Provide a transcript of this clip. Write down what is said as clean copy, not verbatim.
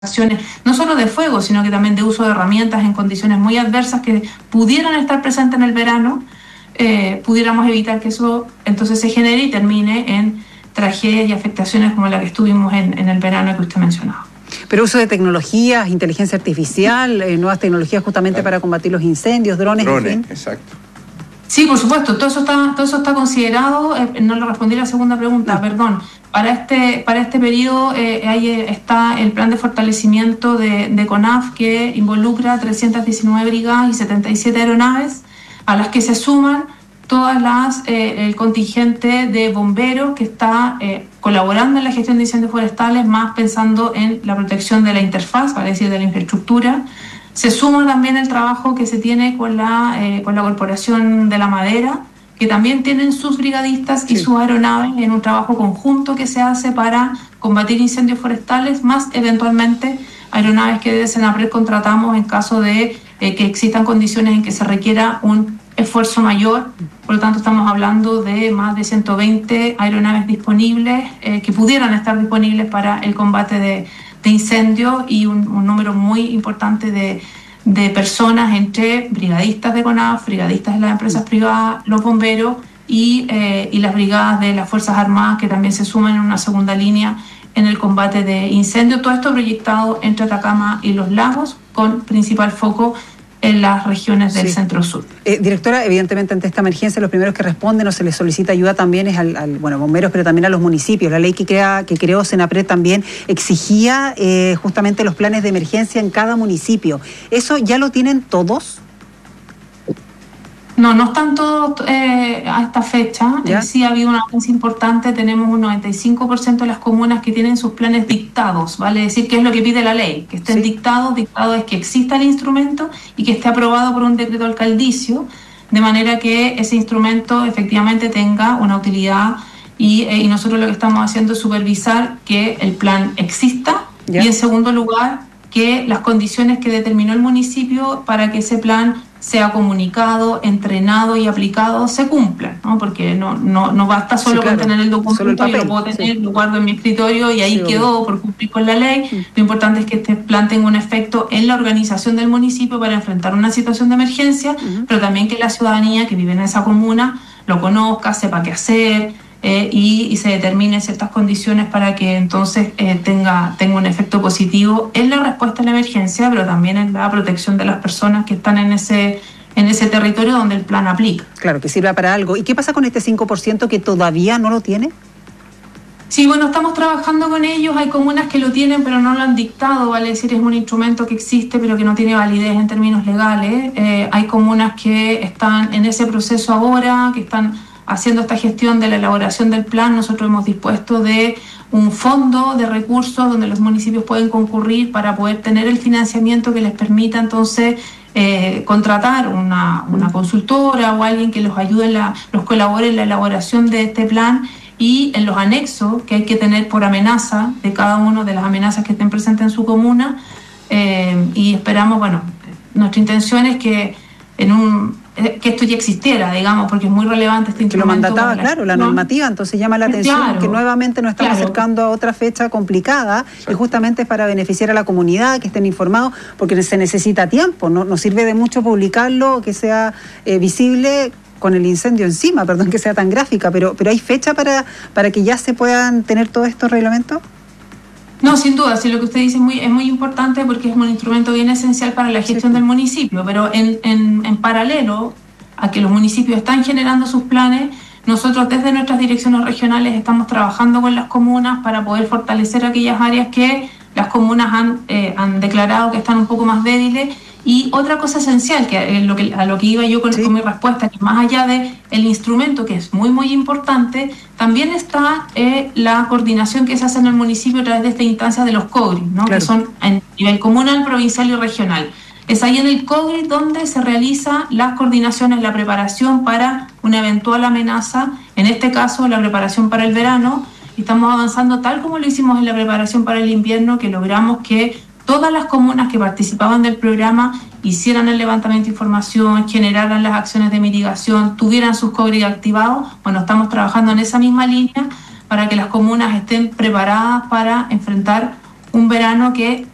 acciones, no solo de fuego, sino que también de uso de herramientas en condiciones muy adversas que pudieran estar presentes en el verano, pudiéramos evitar que eso entonces se genere y termine en tragedias y afectaciones como la que estuvimos en el verano que usted mencionaba. Pero uso de tecnologías, inteligencia artificial, nuevas tecnologías justamente para combatir los incendios, drones, en fin. Exacto. Sí, por supuesto, todo eso está considerado. No le respondí a la segunda pregunta, perdón. Para este periodo ahí está el plan de fortalecimiento de CONAF, que involucra 319 brigadas y 77 aeronaves, a las que se suman todas el contingente de bomberos que está colaborando en la gestión de incendios forestales, más pensando en la protección de la interfaz, vale decir, de la infraestructura. Se suma también el trabajo que se tiene con la Corporación de la Madera, que también tienen sus brigadistas y sus aeronaves en un trabajo conjunto que se hace para combatir incendios forestales, más eventualmente aeronaves que desde Senapred contratamos en caso de que existan condiciones en que se requiera un esfuerzo mayor. Por lo tanto, estamos hablando de más de 120 aeronaves disponibles que pudieran estar disponibles para el combate de incendios, y un número muy importante de personas entre brigadistas de CONAF, brigadistas de las empresas privadas, los bomberos y las brigadas de las Fuerzas Armadas, que también se suman en una segunda línea en el combate de incendios. Todo esto proyectado entre Atacama y Los Lagos, con principal foco en las regiones del centro-sur. Directora, evidentemente ante esta emergencia los primeros que responden o se les solicita ayuda también es al bomberos, pero también a los municipios. La ley que creó Senapred también exigía justamente los planes de emergencia en cada municipio. ¿Eso ya lo tienen todos? No están todos a esta fecha. Sí ha habido un avance importante. Tenemos un 95% de las comunas que tienen sus planes dictados, vale decir, ¿qué es lo que pide la ley? Que estén dictados. Dictado es que exista el instrumento y que esté aprobado por un decreto alcaldicio, de manera que ese instrumento efectivamente tenga una utilidad, y nosotros lo que estamos haciendo es supervisar que el plan exista y, en segundo lugar, que las condiciones que determinó el municipio para que ese plan sea comunicado, entrenado y aplicado se cumplan, ¿no? Porque no basta solo con tener el documento, yo lo puedo tener, lo guardo en mi escritorio y ahí quedó por cumplir con la ley. Lo importante es que este plan tenga un efecto en la organización del municipio para enfrentar una situación de emergencia, pero también que la ciudadanía que vive en esa comuna lo conozca, sepa qué hacer, y se determinen ciertas condiciones para que entonces tenga un efecto positivo en la respuesta a la emergencia, pero también en la protección de las personas que están en ese territorio donde el plan aplica. Claro, que sirva para algo. ¿Y qué pasa con este 5% que todavía no lo tiene? Sí, bueno, estamos trabajando con ellos. Hay comunas que lo tienen pero no lo han dictado, vale decir, es un instrumento que existe pero que no tiene validez en términos legales. Hay comunas que están en ese proceso ahora, que están haciendo esta gestión de la elaboración del plan. Nosotros hemos dispuesto de un fondo de recursos donde los municipios pueden concurrir para poder tener el financiamiento que les permita entonces contratar una consultora o alguien que los ayude, los colabore en la elaboración de este plan, y en los anexos que hay que tener por amenaza de cada una de las amenazas que estén presentes en su comuna, y esperamos, nuestra intención es que que esto ya existiera, digamos, porque es muy relevante este instrumento. Que lo mandataba, claro, la normativa, entonces llama la atención que nuevamente nos estamos acercando a otra fecha complicada, y justamente es para beneficiar a la comunidad, que estén informados, porque se necesita tiempo, no sirve de mucho publicarlo, que sea visible con el incendio encima, perdón que sea tan gráfica, pero ¿hay fecha para que ya se puedan tener todos estos reglamentos? No, sin duda, sí, lo que usted dice es muy importante, porque es un instrumento bien esencial para la gestión del municipio, pero en paralelo a que los municipios están generando sus planes, nosotros desde nuestras direcciones regionales estamos trabajando con las comunas para poder fortalecer aquellas áreas que las comunas han declarado que están un poco más débiles. Y otra cosa esencial, que a lo que iba yo con mi respuesta, que más allá del instrumento, que es muy, muy importante, también está la coordinación que se hace en el municipio a través de esta instancia de los COGRI, ¿no? Que son a nivel comunal, provincial y regional. Es ahí en el COGRI donde se realizan las coordinaciones, la preparación para una eventual amenaza, en este caso la preparación para el verano. Estamos avanzando tal como lo hicimos en la preparación para el invierno, que logramos que todas las comunas que participaban del programa hicieran el levantamiento de información, generaran las acciones de mitigación, tuvieran sus COGRI activados. Bueno, estamos trabajando en esa misma línea para que las comunas estén preparadas para enfrentar un verano que